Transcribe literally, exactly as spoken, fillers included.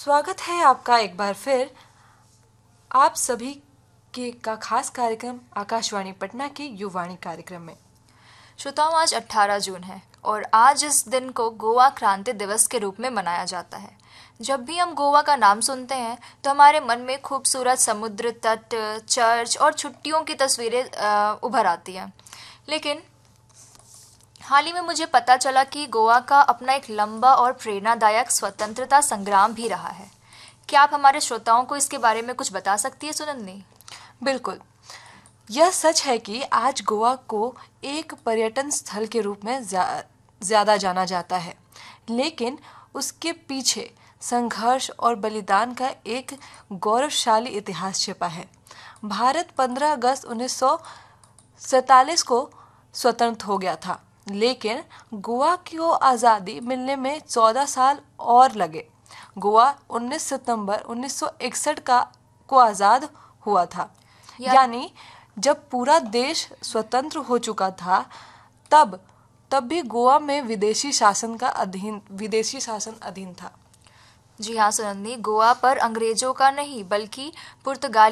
स्वागत है आपका एक बार फिर आप सभी के का खास कार्यक्रम आकाशवाणी पटना के युवाणी कार्यक्रम में। श्रोताओं, आज अठारह जून है और आज इस दिन को गोवा क्रांति दिवस के रूप में मनाया जाता है। जब भी हम गोवा का नाम सुनते हैं तो हमारे मन में खूबसूरत समुद्र तट, चर्च और छुट्टियों की तस्वीरें उभर आती हैं। लेकिन हाल ही में मुझे पता चला कि गोवा का अपना एक लंबा और प्रेरणादायक स्वतंत्रता संग्राम भी रहा है। क्या आप हमारे श्रोताओं को इसके बारे में कुछ बता सकती है सुनंदनी? बिल्कुल, यह सच है कि आज गोवा को एक पर्यटन स्थल के रूप में ज़्यादा जाना जाता है, लेकिन उसके पीछे संघर्ष और बलिदान का एक गौरवशाली इतिहास छिपा है। भारत पंद्रह अगस्त उन्नीस सौ सैंतालीस को स्वतंत्र हो गया था, लेकिन गोवा को आज़ादी मिलने में चौदह साल और लगे। गोवा उन्नीस सितंबर उन्नीस सौ इकसठ का को आज़ाद हुआ था, या... यानी जब पूरा देश स्वतंत्र हो चुका था, तब तब भी गोवा में विदेशी शासन का अधीन विदेशी शासन अधीन था। जी हाँ सुनंदनी, गोवा पर अंग्रेजों का नहीं बल्कि पुर्तगाली